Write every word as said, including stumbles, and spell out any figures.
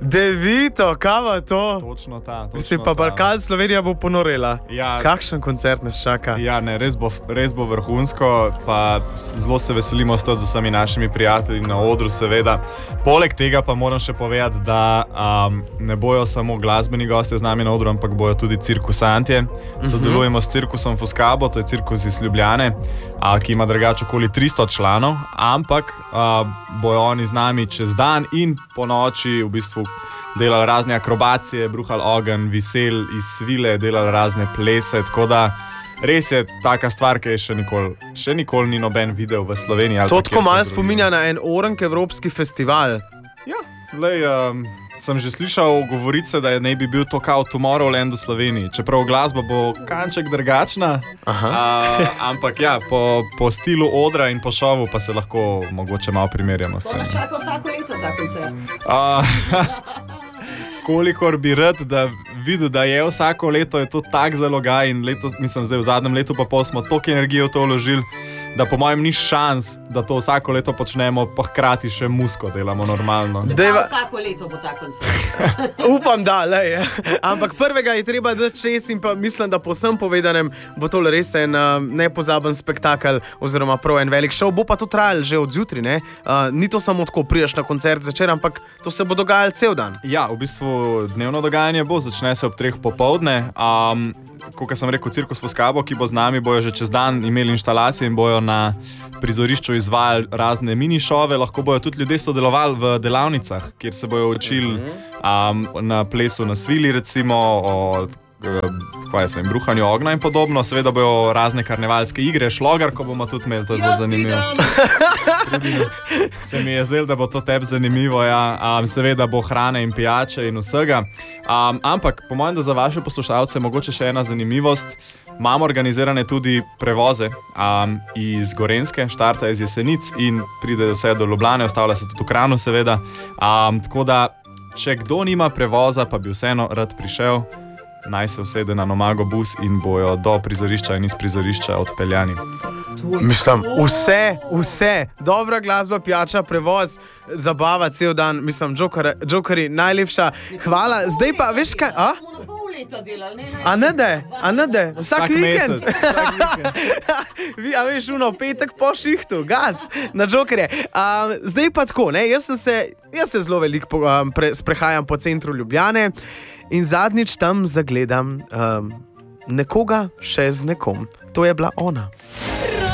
Devito, kava to? Točno ta. Točno Mislim pa, Balkan Slovenija bo ponorela. Ja, kakšen koncert nas čaka? Ja, ne, res bo, res bo vrhunsko, pa zelo se veselimo stati z vsemi našimi prijatelji na odru, seveda. Poleg tega pa moram še povedati, da um, ne bojo samo glasbeni gostje z nami na odru, ampak bojo tudi cirkusantje. Sodelujemo s cirkusom Foscabo, to je cirkus iz Ljubljane, a, ki ima drugače okoli tristo članov, ampak a, bojo oni z nami čez dan in po noči v bistvu delali razne akrobacije, bruhali ogenj, visel iz svile, delali razne plese, tako da res je taka stvar, ki je še nikoli, še nikoli ni noben videl v Sloveniji. To tako malo spominja na en Orank evropski festival. Ja, lej, um, sem že slišal govorice, da ne bi bil to kao Tomorrowland v Sloveniji, čeprav glasba bo kanček drugačna, uh, ampak ja, po, po stilu odra in po šovu pa se lahko mogoče malo primerjamo. To nas čaka vsako leto ta koncert. Uh, kolikor bi rad, da videl, da je vsako leto, je to tak zalogaj in leto, mislim, zdaj v zadnjem letu pa pol smo toliko energije v to vložili, da po mojem ni šans, da to vsako leto počnemo, pa hkrati še musko delamo normalno. Se pravi, vsako leto bo ta koncert. Upam, da, lej. Ampak prvega je treba dati čez in pa mislim, da po vsem povedanem bo to res en uh, nepozaben spektakel oziroma prav en velik šov. Bo pa to trajalo že od zjutraj, ne? Uh, ni to samo tako priješ na koncert zvečer, ampak to se bo dogajalo cel dan. Ja, v bistvu dnevno dogajanje bo, začne se ob treh popoldne. Um, Kot sem rekel, cirkus Foscabo, ki bo z nami, bojo že čez dan imeli inštalacije in bojo na prizorišču izvajali razne mini-šove. Lahko bojo tudi ljudje sodelovali v delavnicah, kjer se bojo učili um, na plesu na svili, recimo, o kaj je svojim bruhanju ognja in podobno. Seveda bojo razne karnevalske igre, šlogar, ko bomo tudi imeli, to je zelo zanimivo. Se mi je zdelo, da bo to tebi zanimivo, ja. Um, seveda bo hrane in pijače in vsega. Um, ampak, po mojem, da za vaše poslušalce mogoče še ena zanimivost. Imamo organizirane tudi prevoze um, iz Gorenjske, štarta iz Jesenic in pride vse do Ljubljane, ostavlja se tudi v Kranju, seveda. Um, tako da, če kdo nima prevoza, pa bi vseeno rad prišel, naj se usede na Nomago bus in bojo do prizorišča in iz prizorišča odpeljani. Mislim, vse, vse, dobra glasba, pijača, prevoz, zabava cel dan, mislim, Jokerji, najlepša, hvala, zdaj pa, veš kaj, a? A ne de, a ne de, vsak vikend. Vi, a veš, uno, petek po šihtu, gaz, na Jokerje. Um, zdaj pa tako, ne, jaz sem se, jaz se zelo veliko um, pre, sprehajam po centru Ljubljane in zadnjič tam zagledam um, nekoga še z nekom. To je bila ona.